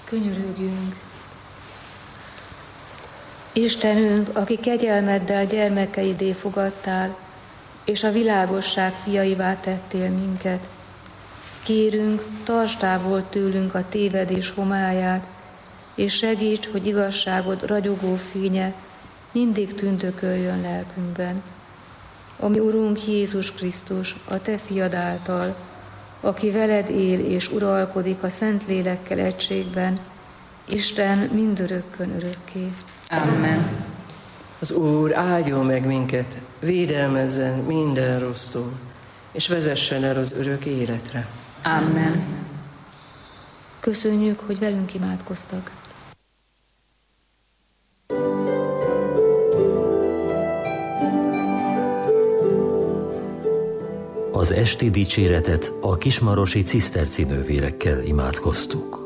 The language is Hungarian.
Könyörögjünk. Istenünk, aki kegyelmeddel gyermekeidé fogadtál, és a világosság fiaivá tettél minket, kérünk, tartsd távol tőlünk a tévedés homályát, és segíts, hogy igazságod ragyogó fénye mindig tündököljön lelkünkben. Ami Urunk Jézus Krisztus, a Te fiad által, aki veled él és uralkodik a Szentlélekkel egységben, Isten mindörökkön örökké. Amen. Az Úr áldjon meg minket, védelmezzen minden rossztól, és vezessen el az örök életre. Amen. Köszönjük, hogy velünk imádkoztak. Az esti dicséretet a kismarosi ciszterci nővérekkel imádkoztuk.